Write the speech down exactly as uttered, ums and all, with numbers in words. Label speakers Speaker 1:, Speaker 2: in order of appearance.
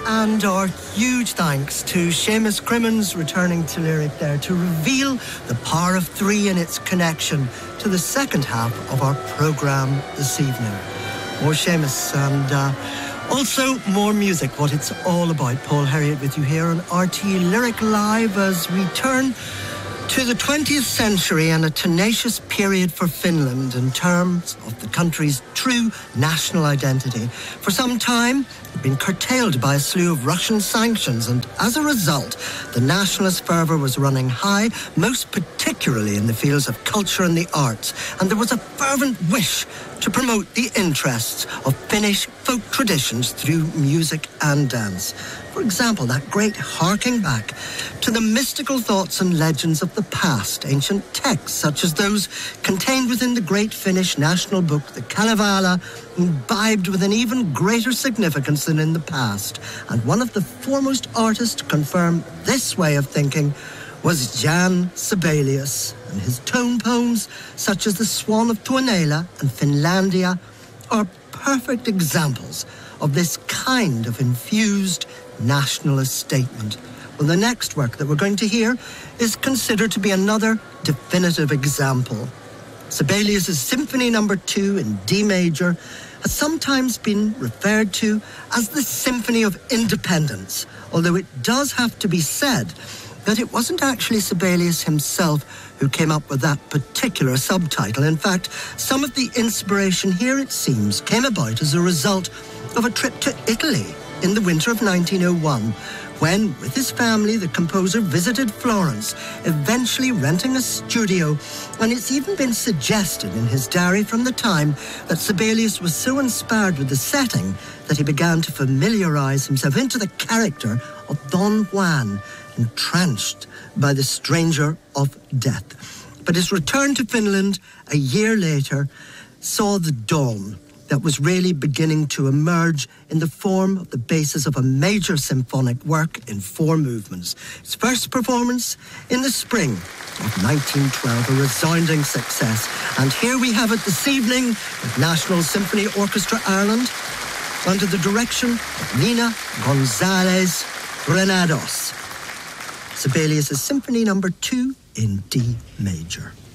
Speaker 1: and our huge thanks to Seamus Crimmins returning to Lyric there to reveal the power of three and its connection to the second half of our programme this evening. More Seamus and uh, also more music, what it's all about. Paul Herriot with you here on R T E Lyric Live as we turn to the twentieth century and a tenacious period for Finland in terms of the country's true national identity. For some time, it had been curtailed by a slew of Russian sanctions, and as a result, the nationalist fervour was running high, most particularly in the fields of culture and the arts, and there was a fervent wish to promote the interests of Finnish folk traditions through music and dance. For example, that great harking back to the mystical thoughts and legends of the past, ancient texts such as those contained within the great Finnish national book, the Kalevala, imbibed with an even greater significance than in the past. And one of the foremost artists to confirm this way of thinking was Jan Sibelius, and his tone poems, such as The Swan of Tuonela and Finlandia, are perfect examples of this kind of infused nationalist statement. Well, the next work that we're going to hear is considered to be another definitive example. Sibelius' Symphony Number Two in D major has sometimes been referred to as the Symphony of Independence, although it does have to be said that it wasn't actually Sibelius himself who came up with that particular subtitle. In fact, some of the inspiration here, it seems, came about as a result of a trip to Italy in the winter of nineteen oh one, when, with his family, the composer visited Florence, eventually renting a studio. And it's even been suggested in his diary from the time that Sibelius was so inspired with the setting that he began to familiarise himself into the character of Don Juan, entranced by the stranger of death. But his return to Finland a year later saw the dawn that was really beginning to emerge in the form of the basis of a major symphonic work in four movements. Its first performance in the spring of nineteen twelve, a resounding success. And here we have it this evening with National Symphony Orchestra Ireland under the direction of Nina Gonzalez Granados. Sibelius' Symphony Number Two in D major.